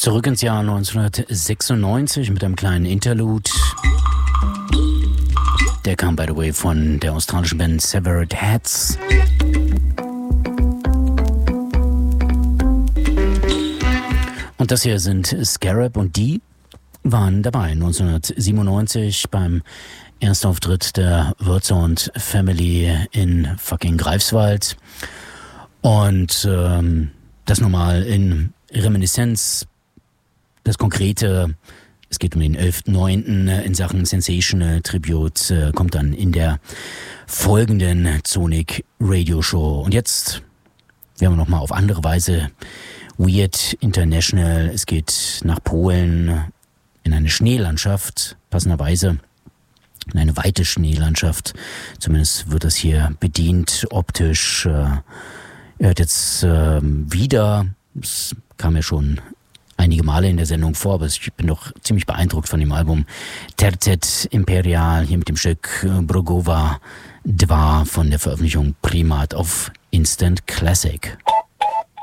Zurück ins Jahr 1996 mit einem kleinen Interlude. Der kam, by the way, von der australischen Band Severed Heads. Und das hier sind Scarab und die waren dabei 1997 beim Erstauftritt der Wordsound Family in fucking Greifswald. Und das nochmal in Reminiszenz. Das Konkrete, es geht um den 11.9. in Sachen Sensational Tribute, kommt dann in der folgenden Sonic Radio Show. Und jetzt werden wir nochmal auf andere Weise Weird International. Es geht nach Polen in eine Schneelandschaft, passenderweise in eine weite Schneelandschaft. Zumindest wird das hier bedient optisch. Ihr hört jetzt wieder, es kam ja schon einige Male in der Sendung vor, aber ich bin doch ziemlich beeindruckt von dem Album Tercet Imperial, hier mit dem Stück Brogova 2 von der Veröffentlichung Primat auf Instant Classic.